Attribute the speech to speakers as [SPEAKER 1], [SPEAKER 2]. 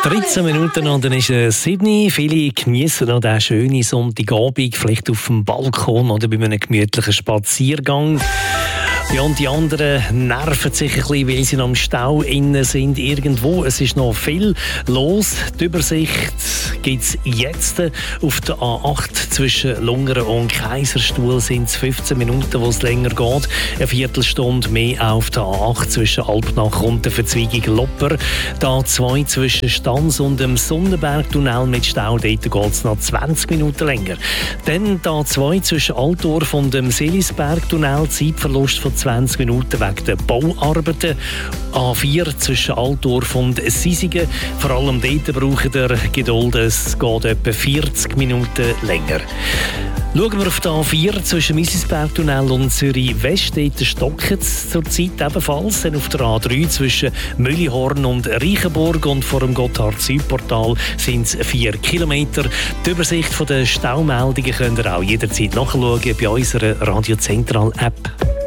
[SPEAKER 1] 13 Minuten und dann ist es 7. Viele genießen noch diesen schönen Sonntagabend, vielleicht auf dem Balkon oder bei einem gemütlichen Spaziergang. Ja, und die anderen nerven sich ein bisschen, weil sie noch im Stau innen sind irgendwo. Es ist noch viel los. Die Übersicht gibt es jetzt auf der A8 zwischen Lungern und Kaiserstuhl. Sind es 15 Minuten, wo es länger geht. Eine Viertelstunde mehr auf der A8 zwischen Alpnach und der Verzweigung Lopper. Die A2 zwischen Stans und dem Sonnenbergtunnel mit Stau. Dort geht es noch 20 Minuten länger. Dann die A2 zwischen Altdorf und dem Seelisbergtunnel. Zeitverlust von 20 Minuten wegen der Bauarbeiten. A4 zwischen Altdorf und Sisigen. Vor allem dort braucht ihr Geduld. Es geht etwa 40 Minuten länger. Schauen wir auf die A4 zwischen Missisbergtunnel und Zürich West. Dort stocken es zurzeit ebenfalls. Dann auf der A3 zwischen Müllihorn und Reichenburg und vor dem Gotthard-Südportal sind es 4 Kilometer. Die Übersicht der Staumeldungen könnt ihr auch jederzeit nachschauen bei unserer Radio Zentral App.